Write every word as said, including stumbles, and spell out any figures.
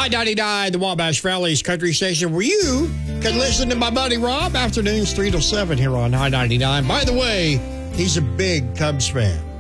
I ninety-nine, the Wabash Valley's country station, where you can listen to my buddy Rob afternoons three till seven here on I ninety-nine. By the way, he's a big Cubs fan.